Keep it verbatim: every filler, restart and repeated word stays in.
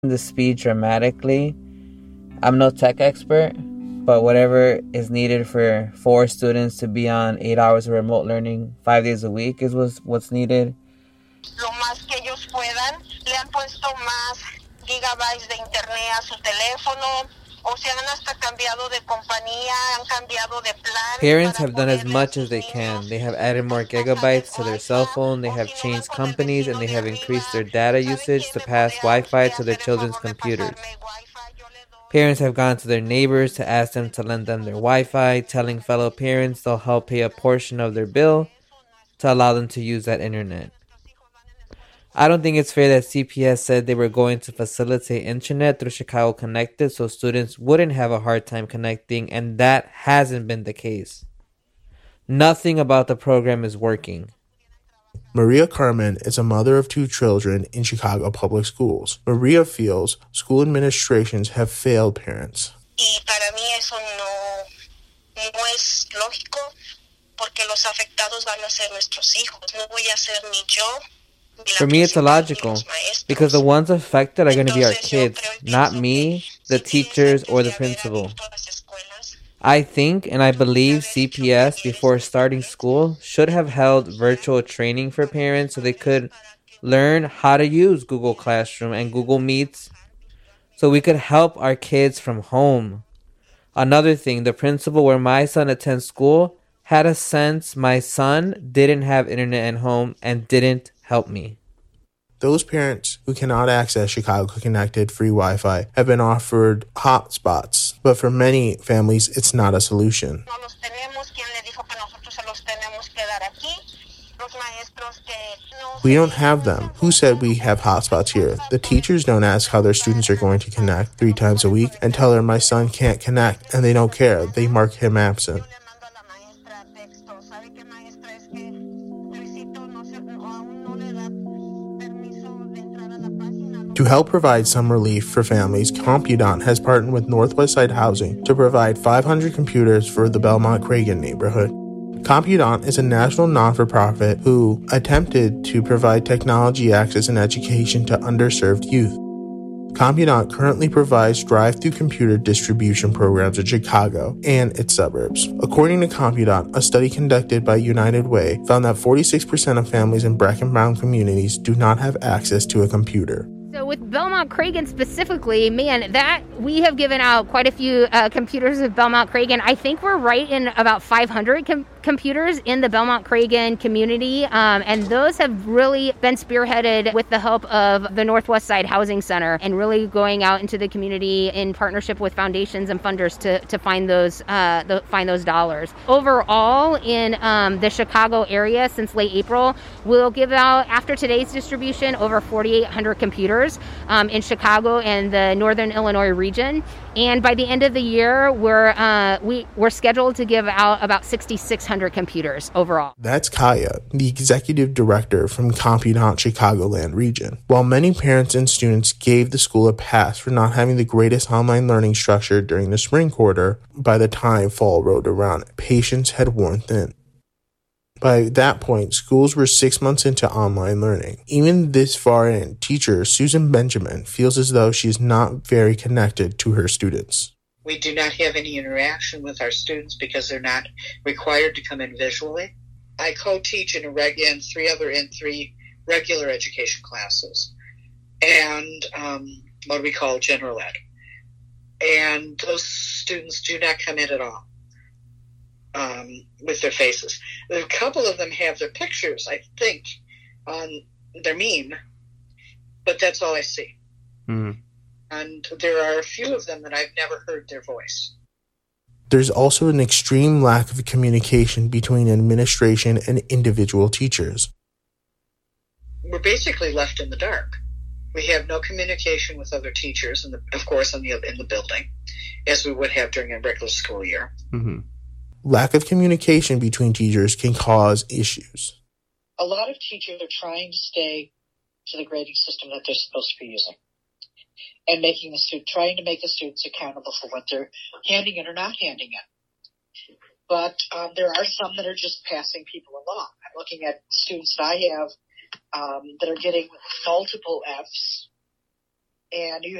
the speed dramatically. I'm no tech expert, but whatever is needed for four students to be on eight hours of remote learning five days a week is what's, what's needed. Lo más que ellos puedan, le han puesto más gigabytes de internet a su teléfono, o se han hasta cambiado de compañía, han cambiado de plan. Parents have done as much as they can. They have added more gigabytes to their cell phone, they have changed companies, and they have increased their data usage to pass Wi-Fi to their children's computers. Parents have gone to their neighbors to ask them to lend them their Wi-Fi, telling fellow parents they'll help pay a portion of their bill to allow them to use that internet. I don't think it's fair that C P S said they were going to facilitate internet through Chicago Connected so students wouldn't have a hard time connecting, and that hasn't been the case. Nothing about the program is working. Maria Carmen is a mother of two children in Chicago public schools. Maria feels school administrations have failed parents. Y para mí eso no, no es lógico, porque los afectados van a ser nuestros hijos. No voy a ser ni yo. For me, it's illogical, because the ones affected are going to be our kids, not me, the teachers, or the principal. I think and I believe C P S, before starting school, should have held virtual training for parents so they could learn how to use Google Classroom and Google Meets so we could help our kids from home. Another thing, the principal where my son attends school had a sense my son didn't have internet at home and didn't help me. Those parents who cannot access Chicago Connected free Wi-Fi have been offered hotspots, but for many families, it's not a solution. We don't have them. Who said we have hotspots here? The teachers don't ask how their students are going to connect three times a week and tell her my son can't connect, and they don't care. They mark him absent. To help provide some relief for families, Compudon has partnered with Northwest Side Housing to provide five hundred computers for the Belmont-Cragen neighborhood. Compudon is a national non-for-profit who attempted to provide technology access and education to underserved youth. Compudon currently provides drive-through computer distribution programs in Chicago and its suburbs. According to Compudon, a study conducted by United Way found that forty-six percent of families in Black and brown communities do not have access to a computer. So with Belmont-Cragen specifically, man, that we have given out quite a few uh, computers with Belmont-Cragen. I think we're right in about five hundred com- computers in the Belmont-Cragen community, um, and those have really been spearheaded with the help of the Northwest Side Housing Center and really going out into the community in partnership with foundations and funders to, to find those uh, the, find those dollars. Overall, in um, the Chicago area since late April, we'll give out, after today's distribution, over forty-eight hundred computers Um, in Chicago and the Northern Illinois region, and by the end of the year, we're uh, we we're scheduled to give out about sixty-six hundred computers overall. That's Kaya, the executive director from Compudon Chicagoland region. While many parents and students gave the school a pass for not having the greatest online learning structure during the spring quarter, by the time fall rolled around, patience had worn thin. By that point, schools were six months into online learning. Even this far in, teacher Susan Benjamin feels as though she is not very connected to her students. We do not have any interaction with our students because they're not required to come in visually. I co-teach in a reg in three other in three regular education classes, and um, what we call general ed. And those students do not come in at all. Um, with their faces. A couple of them have their pictures, I think, on their meme, but that's all I see. Mm. And there are a few of them that I've never heard their voice. There's also an extreme lack of communication between administration and individual teachers. We're basically left in the dark. We have no communication with other teachers, and of course, in the in the building, as we would have during a regular school year. Mm-hmm. Lack of communication between teachers can cause issues. A lot of teachers are trying to stay to the grading system that they're supposed to be using, and making the student, trying to make the students accountable for what they're handing in or not handing in. But um, there are some that are just passing people along. I'm looking at students that I have um, that are getting multiple Fs and you